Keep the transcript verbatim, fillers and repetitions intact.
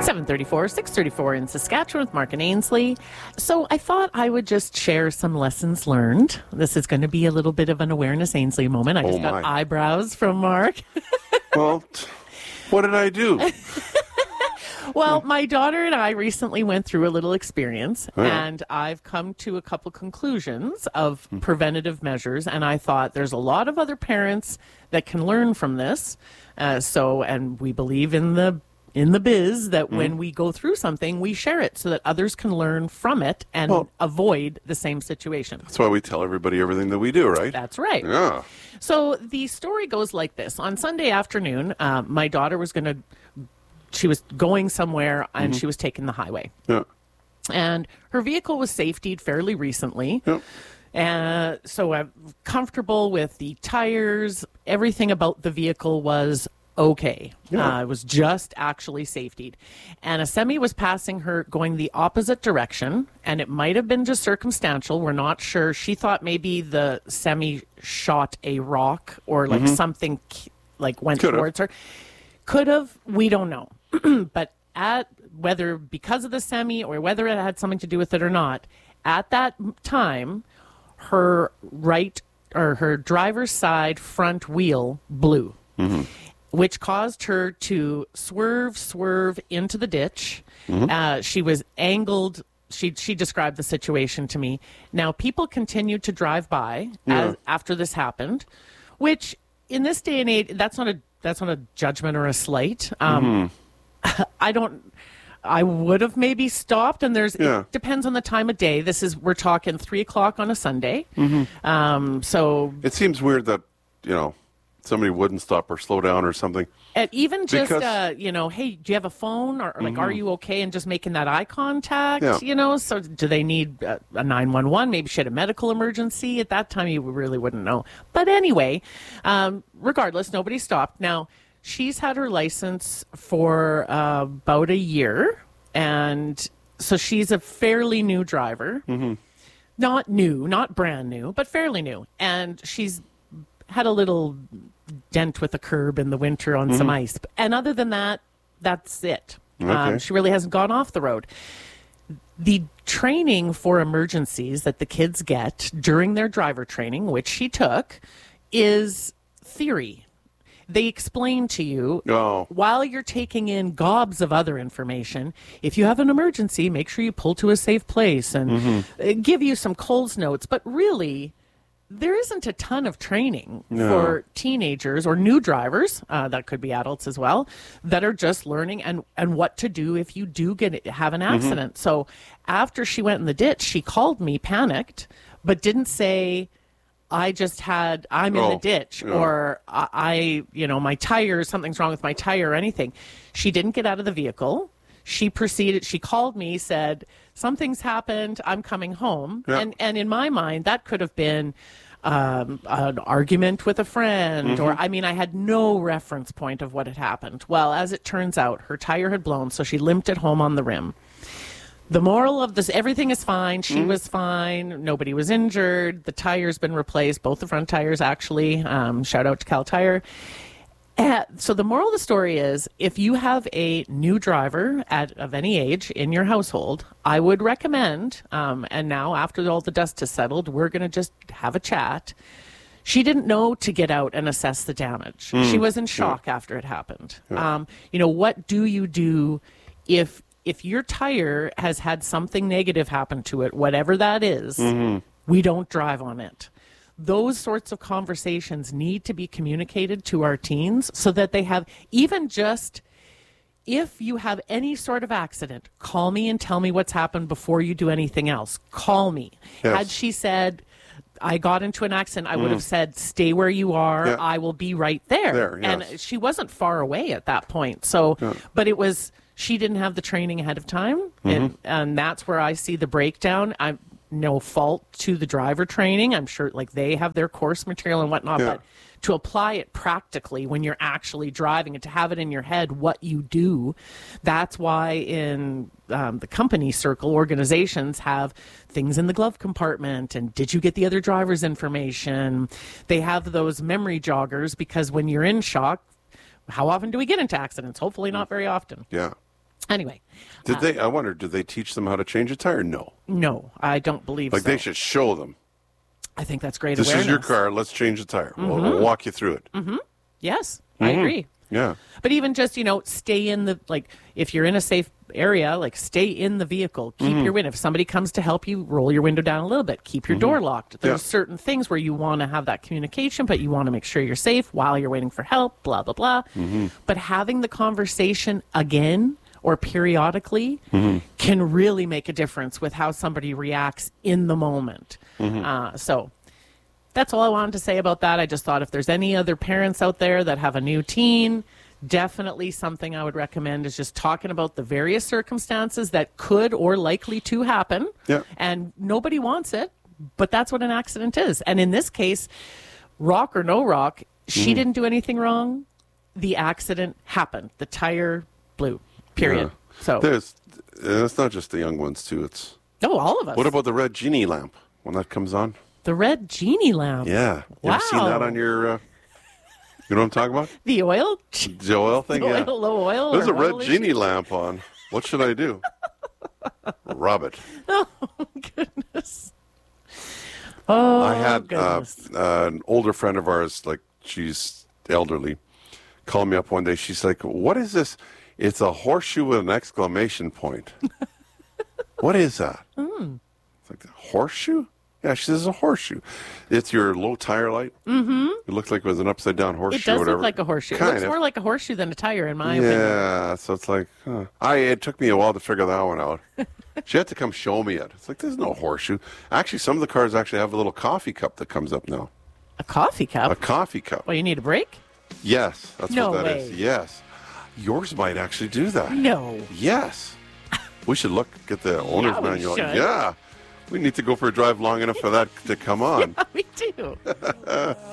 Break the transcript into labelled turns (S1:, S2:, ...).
S1: seven thirty-four, six thirty-four in Saskatchewan with Mark and Ainsley. So I thought I would just share some lessons learned. This is going to be a little bit of an awareness Ainsley moment. I just
S2: Oh,
S1: got
S2: my.
S1: eyebrows from Mark.
S2: Well, t- what did I do?
S1: Well, my daughter and I recently went through a little experience,
S2: Oh, yeah.
S1: and I've come to a couple conclusions of preventative measures, and I thought there's a lot of other parents that can learn from this. Uh, so, and we believe in the in the biz that when we go through something, we share it so that others can learn from it and
S2: Well-
S1: avoid the same situation.
S2: That's why we tell everybody everything that we do, right?
S1: That's right.
S2: Yeah.
S1: So the story goes like this. On Sunday afternoon, uh, my daughter was going to, she was going somewhere and she was taking the highway.
S2: Yeah.
S1: And her vehicle was safetied fairly recently.
S2: Yep.
S1: Uh, so I'm comfortable with the tires. Everything about the vehicle was okay.
S2: Yeah.
S1: Uh, it was just actually safetied. And a semi was passing her going the opposite direction, and it might have been just circumstantial. We're not sure. She thought maybe the semi shot a rock or like something k- like went
S2: Could've.
S1: towards her. Could have. We don't know. But at whether because of the semi or whether it had something to do with it or not, at that m- time, her right or her driver's side front wheel blew, which caused her to swerve, swerve into the ditch. Uh, she was angled. She she described the situation to me. Now people continued to drive by as, after this happened, which in this day and age, that's not a that's not a judgment or a slight. Um, I don't. I would have maybe stopped, and there's
S2: Yeah.
S1: it depends on the time of day. This is we're talking three o'clock on a Sunday. Um, so
S2: It seems weird that, you know, somebody wouldn't stop or slow down or something.
S1: and even just
S2: Because-
S1: uh, you know, hey, do you have a phone or, or like, are you okay? And just making that eye contact.
S2: Yeah.
S1: You know, so do they need uh, a nine one one? Maybe she had a medical emergency. At that time, you really wouldn't know. But anyway, um, regardless, nobody stopped. Now. She's had her license for uh, about a year, and so she's a fairly new driver. Mm-hmm. Not new, not brand new, but fairly new. And she's had a little dent with a curb in the winter on some ice. And other than that, that's it. Um,
S2: Okay.
S1: she really hasn't gone off the road. The training for emergencies that the kids get during their driver training, which she took, is theory. They explain to you
S2: Oh.
S1: while you're taking in gobs of other information. If you have an emergency, make sure you pull to a safe place and uh, give you some Coles notes. But really, there isn't a ton of training for teenagers or new drivers, uh, that could be adults as well, that are just learning and, and what to do if you do get have an accident. So after she went in the ditch, she called me panicked, but didn't say, I just had, I'm in
S2: Oh,
S1: the ditch,
S2: yeah.
S1: or I, I, you know, my tire, something's wrong with my tire or anything. She didn't get out of the vehicle. She proceeded, she called me, said, something's happened, I'm coming home.
S2: Yeah.
S1: And, and in my mind, that could have been um, an argument with a friend, or, I mean, I had no reference point of what had happened. Well, as it turns out, her tire had blown, so she limped it home on the rim. The moral of this, everything is fine. She was fine. Nobody was injured. The tire's been replaced, both the front tires, actually. Um, shout out to Cal Tire. Uh, so the moral of the story is, if you have a new driver at of any age in your household, I would recommend, um, and now after all the dust has settled, we're going to just have a chat. She didn't know to get out and assess the damage. She was in shock after it happened. Um, you know, what do you do if if your tire has had something negative happen to it, whatever that is, we don't drive on it. Those sorts of conversations need to be communicated to our teens so that they have, even just, if you have any sort of accident, call me and tell me what's happened before you do anything else. Call me.
S2: Yes.
S1: Had she said, I got into an accident, I would have said, stay where you are.
S2: Yeah.
S1: I will be right there.
S2: There,
S1: And
S2: yes.
S1: she wasn't far away at that point. So, but it was, she didn't have the training ahead of time. And, and that's where I see the breakdown. I'm no fault to the driver training. I'm sure like they have their course material and whatnot,
S2: Yeah.
S1: but to apply it practically when you're actually driving and to have it in your head what you do, that's why in um, the company circle, organizations have things in the glove compartment and did you get the other driver's information? They have those memory joggers because when you're in shock, how often do we get into accidents? Hopefully not very often.
S2: Yeah.
S1: Anyway,
S2: Did they? I wonder. Did they teach them how to change a tire? No.
S1: no, I don't believe
S2: Like
S1: so.
S2: they should show them.
S1: I think that's great
S2: This
S1: awareness.
S2: is your car. Let's change the tire. We'll, we'll walk you through it.
S1: Mm-hmm. Yes, I agree.
S2: Yeah.
S1: But even just, you know, stay in the, like, if you're in a safe area, like, stay in the vehicle. Keep
S2: Mm-hmm.
S1: your window. If somebody comes to help you, roll your window down a little bit. Keep your door locked. There's
S2: Yeah.
S1: certain things where you want to have that communication, but you want to make sure you're safe while you're waiting for help, blah, blah, blah.
S2: Mm-hmm.
S1: But having the conversation again or periodically
S2: Mm-hmm.
S1: can really make a difference with how somebody reacts in the moment.
S2: Mm-hmm.
S1: Uh, so... That's all I wanted to say about that. I just thought if there's any other parents out there that have a new teen, definitely something I would recommend is just talking about the various circumstances that could or likely to happen.
S2: Yeah.
S1: And nobody wants it, but that's what an accident is. And in this case, rock or no rock, she
S2: Mm-hmm.
S1: didn't do anything wrong. The accident happened. The tire blew, period.
S2: Yeah.
S1: So,
S2: There's. uh, It's not just the young ones too. It's.
S1: oh, all of us.
S2: What about the red genie lamp when that comes on?
S1: the red genie lamp?
S2: Yeah. You ever seen that
S1: Wow.
S2: on your? Uh, you know what I'm talking about?
S1: The oil?
S2: The oil thing.
S1: Oil,
S2: Yeah.
S1: low oil?
S2: There's
S1: or
S2: a red
S1: oil
S2: genie lamp on. What should I do? Rub it.
S1: Goodness. Oh,
S2: I had uh,
S1: goodness.
S2: uh, an older friend of ours, like she's elderly, called me up one day. She's like, "What is this? It's a horseshoe with an exclamation point. What is that?"
S1: Mm.
S2: It's like, horseshoe? Yeah, she says, a horseshoe. It's your low tire light. Mm-hmm. It looks like it was an upside down horseshoe.
S1: It does
S2: or whatever.
S1: look like a horseshoe.
S2: Kind
S1: it looks
S2: of.
S1: more like a horseshoe than a tire, in my opinion.
S2: Yeah, so it's like, huh. I it took me a while to figure that one out. She had to come show me it. It's like, there's no horseshoe. Actually, some of the cars actually have a little coffee cup that comes up now.
S1: A coffee cup?
S2: A coffee cup.
S1: Well, you need a break?
S2: Yes, that's
S1: No
S2: what that is.
S1: way.
S2: Yes. Yours might actually do that.
S1: No.
S2: Yes. We should look at the owner's
S1: Yeah, we
S2: manual.
S1: should.
S2: Yeah. We need to go for a drive long enough for that to come on.
S1: We do.